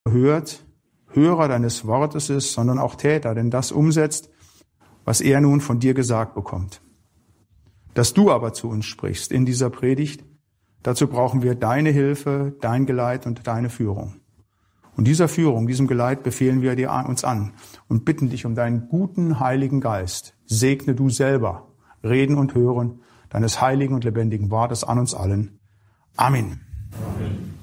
hört, Hörer deines Wortes ist, sondern auch Täter, denn das umsetzt, was er nun von dir gesagt bekommt. Dass du aber zu uns sprichst in dieser Predigt, dazu brauchen wir deine Hilfe, dein Geleit und deine Führung. Und dieser Führung, diesem Geleit befehlen wir dir uns an und bitten dich um deinen guten Heiligen Geist. Segne du selber Reden und Hören deines heiligen und lebendigen Wortes an uns allen. Amen. Amen.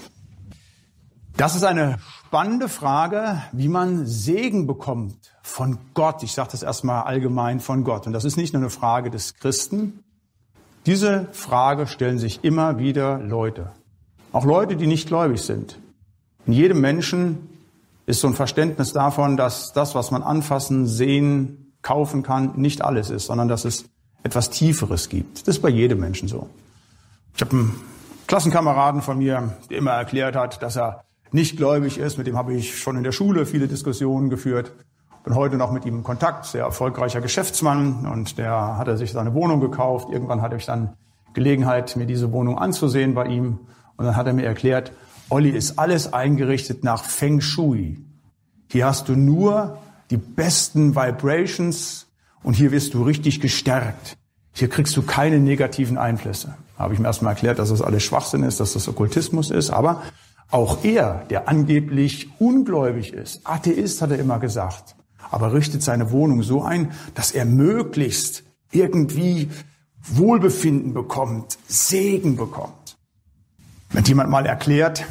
Das ist eine spannende Frage, wie man Segen bekommt von Gott. Ich sage das erstmal allgemein von Gott. Und das ist nicht nur eine Frage des Christen. Diese Frage stellen sich immer wieder Leute. Auch Leute, die nicht gläubig sind. In jedem Menschen ist so ein Verständnis davon, dass das, was man anfassen, sehen, kaufen kann, nicht alles ist, sondern dass es etwas Tieferes gibt. Das ist bei jedem Menschen so. Ich habe einen Klassenkameraden von mir, der immer erklärt hat, dass er nicht gläubig ist. Mit dem habe ich schon in der Schule viele Diskussionen geführt. Bin heute noch mit ihm in Kontakt, sehr erfolgreicher Geschäftsmann, und der hatte sich seine Wohnung gekauft. Irgendwann hatte ich dann Gelegenheit, mir diese Wohnung anzusehen bei ihm. Und dann hat er mir erklärt, Olli, ist alles eingerichtet nach Feng Shui. Hier hast du nur die besten Vibrations und hier wirst du richtig gestärkt. Hier kriegst du keine negativen Einflüsse. Da habe ich ihm erstmal erklärt, dass das alles Schwachsinn ist, dass das Okkultismus ist. Aber auch er, der angeblich ungläubig ist, Atheist, hat er immer gesagt, aber richtet seine Wohnung so ein, dass er möglichst irgendwie Wohlbefinden bekommt, Segen bekommt. Wenn jemand mal erklärt,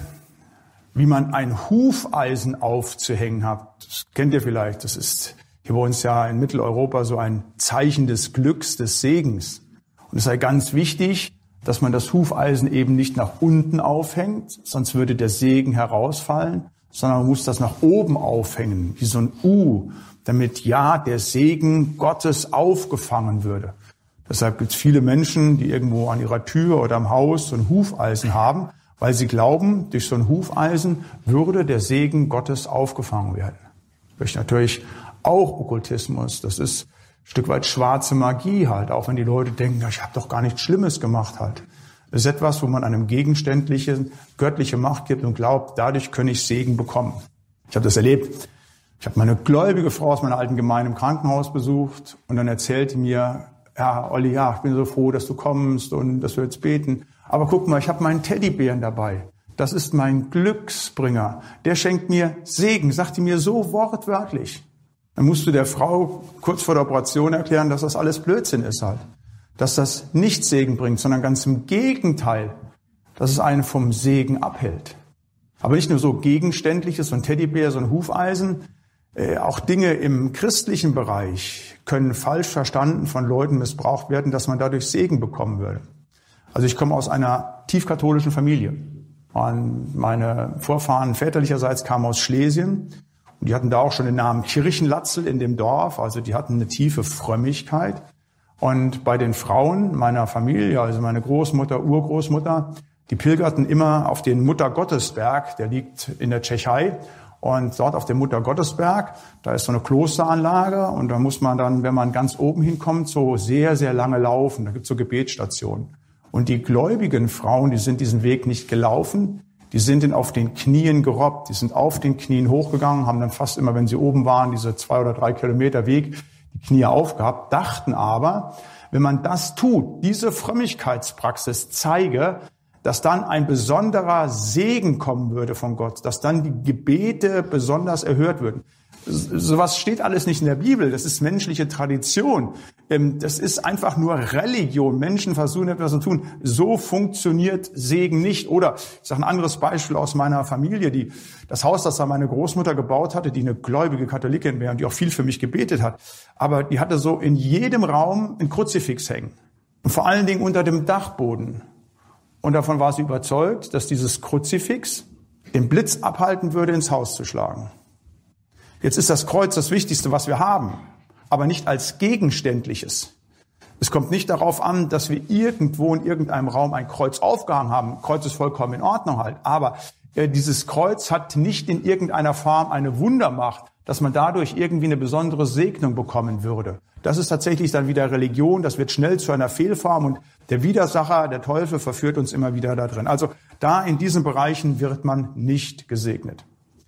wie man ein Hufeisen aufzuhängen hat, das kennt ihr vielleicht, das ist hier bei uns ja in Mitteleuropa so ein Zeichen des Glücks, des Segens. Und es sei ganz wichtig, dass man das Hufeisen eben nicht nach unten aufhängt, sonst würde der Segen herausfallen, sondern man muss das nach oben aufhängen, wie so ein U, damit ja der Segen Gottes aufgefangen würde. Deshalb gibt es viele Menschen, die irgendwo an ihrer Tür oder am Haus so ein Hufeisen haben, weil sie glauben, durch so ein Hufeisen würde der Segen Gottes aufgefangen werden. Das ist natürlich auch Okkultismus. Das ist ein Stück weit schwarze Magie halt, auch wenn die Leute denken, ich habe doch gar nichts Schlimmes gemacht halt. Das ist etwas, wo man einem Gegenständlichen göttliche Macht gibt und glaubt, dadurch könne ich Segen bekommen. Ich habe das erlebt. Ich habe meine gläubige Frau aus meiner alten Gemeinde im Krankenhaus besucht und dann erzählte mir, ja, Olli, ja, ich bin so froh, dass du kommst und dass wir jetzt beten. Aber guck mal, ich habe meinen Teddybären dabei. Das ist mein Glücksbringer. Der schenkt mir Segen, sagte mir so wortwörtlich. Dann musst du der Frau kurz vor der Operation erklären, dass das alles Blödsinn ist halt. Dass das nicht Segen bringt, sondern ganz im Gegenteil, dass es einen vom Segen abhält. Aber nicht nur so Gegenständliches, so ein Teddybär, so ein Hufeisen. Auch Dinge im christlichen Bereich können falsch verstanden von Leuten missbraucht werden, dass man dadurch Segen bekommen würde. Also ich komme aus einer tiefkatholischen Familie. Und meine Vorfahren väterlicherseits kamen aus Schlesien. Und die hatten da auch schon den Namen Kirchenlatzel in dem Dorf. Also die hatten eine tiefe Frömmigkeit. Und bei den Frauen meiner Familie, also meine Großmutter, Urgroßmutter, die pilgerten immer auf den Muttergottesberg. Der liegt in der Tschechei. Und dort auf dem Muttergottesberg, da ist so eine Klosteranlage. Und da muss man dann, wenn man ganz oben hinkommt, so sehr, sehr lange laufen. Da gibt es so Gebetsstationen. Und die gläubigen Frauen, die sind diesen Weg nicht gelaufen, die sind ihn auf den Knien gerobbt. Die sind auf den Knien hochgegangen, haben dann fast immer, wenn sie oben waren, diese 2 oder 3 Kilometer Weg, die Knie aufgehabt, dachten aber, wenn man das tut, diese Frömmigkeitspraxis zeige, dass dann ein besonderer Segen kommen würde von Gott, dass dann die Gebete besonders erhört würden. Sowas steht alles nicht in der Bibel, das ist menschliche Tradition. Das ist einfach nur Religion. Menschen versuchen etwas zu tun. So funktioniert Segen nicht. Oder ich sage ein anderes Beispiel aus meiner Familie, das Haus, das da meine Großmutter gebaut hatte, die eine gläubige Katholikin wäre und die auch viel für mich gebetet hat. Aber die hatte so in jedem Raum ein Kruzifix hängen. Und vor allen Dingen unter dem Dachboden. Und davon war sie überzeugt, dass dieses Kruzifix den Blitz abhalten würde, ins Haus zu schlagen. Jetzt ist das Kreuz das Wichtigste, was wir haben, aber nicht als gegenständliches. Es kommt nicht darauf an, dass wir irgendwo in irgendeinem Raum ein Kreuz aufgehangen haben. Kreuz ist vollkommen in Ordnung halt. Aber dieses Kreuz hat nicht in irgendeiner Form eine Wundermacht, dass man dadurch irgendwie eine besondere Segnung bekommen würde. Das ist tatsächlich dann wieder Religion, das wird schnell zu einer Fehlform und der Widersacher, der Teufel, verführt uns immer wieder da drin. Also da in diesen Bereichen wird man nicht gesegnet.